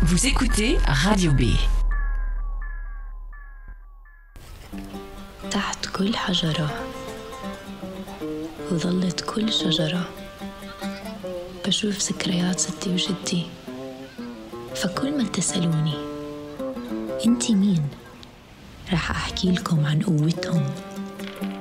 Vous écoutez Radio B. تحت كل حجرة وظلت كل شجرة بشوف ذكريات ستي وجدي. فكل ما تسألوني انتي مين، رح أحكي لكم عن قوتهم